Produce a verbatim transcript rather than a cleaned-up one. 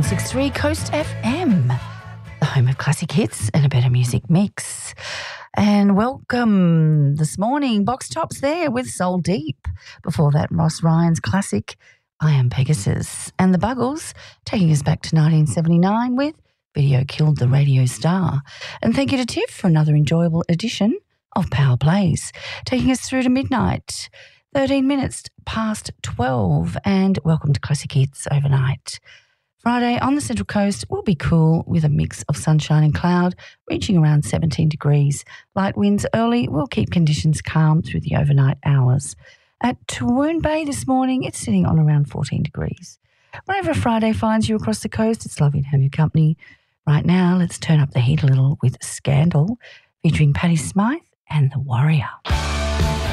six three Coast F M, the home of classic hits and a better music mix. And welcome this morning, Box Tops there with Soul Deep. Before that, Ross Ryan's classic, I Am Pegasus. And the Buggles taking us back to nineteen seventy-nine with Video Killed the Radio Star. And thank you to Tiff for another enjoyable edition of Power Plays, taking us through to midnight, thirteen minutes past twelve, and welcome to Classic Hits Overnight. Friday on the Central Coast will be cool with a mix of sunshine and cloud, reaching around seventeen degrees. Light winds early will keep conditions calm through the overnight hours. At Tawoon Bay this morning, it's sitting on around fourteen degrees. Wherever Friday finds you across the coast, it's lovely to have your company. Right now, let's turn up the heat a little with Scandal, featuring Patti Smythe and The Warrior.